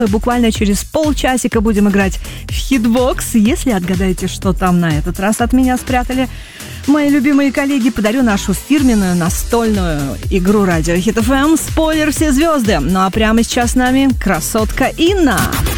Буквально через полчасика будем играть в хитбокс. Если отгадаете, что там на этот раз от меня спрятали мои любимые коллеги, подарю нашу фирменную настольную игру Радио Хит ФМ «Спойлер, все звезды». Ну а прямо сейчас с нами красотка Инна.